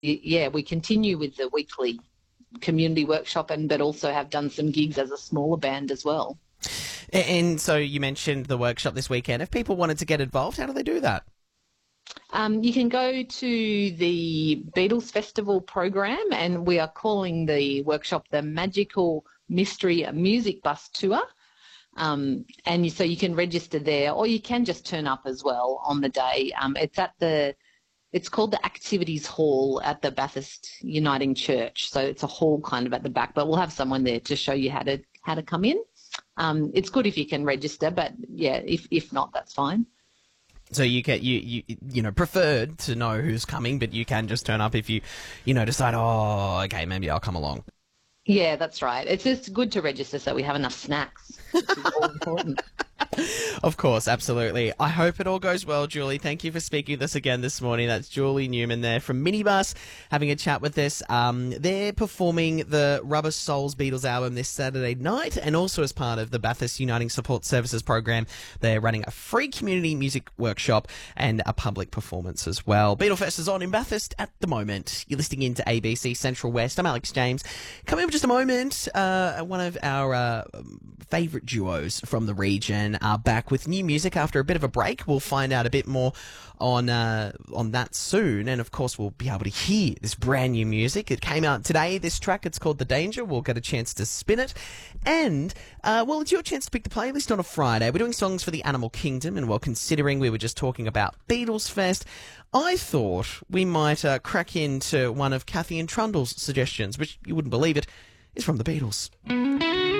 yeah, we continue with the weekly community workshop, but also have done some gigs as a smaller band as well. And so you mentioned the workshop this weekend. If people wanted to get involved, how do they do that? You can go to the Beatles Festival program, and we are calling the workshop the Magical Mystery Music Bus Tour. So you can register there, or you can just turn up as well on the day. It's called the Activities Hall at the Bathurst Uniting Church. So it's a hall kind of at the back, but we'll have someone there to show you how to come in. It's good if you can register, but yeah, if not, that's fine. So you know, preferred to know who's coming, but you can just turn up if you decide, oh, okay, maybe I'll come along. Yeah, that's right. It's just good to register so we have enough snacks, which is all important. Of course, absolutely. I hope it all goes well, Julie. Thank you for speaking with us again this morning. That's Julie Newman there from Minibus having a chat with us. They're performing the Rubber Souls Beatles album this Saturday night, and also as part of the Bathurst Uniting Support Services program, they're running a free community music workshop and a public performance as well. Beatlefest is on in Bathurst at the moment. You're listening into ABC Central West. I'm Alex James. Coming up in just a moment, one of our favourite duos from the region are back with new music after a bit of a break. We'll find out a bit more on that soon, and of course we'll be able to hear this brand new music. It came out today, this track. It's called The Danger. We'll get a chance to spin it, and well, it's your chance to pick the playlist on a Friday. We're doing songs for the Animal Kingdom, and while considering we were just talking about Beatles Fest, I thought we might crack into one of Kathy and Trundle's suggestions, which you wouldn't believe it, is from the Beatles.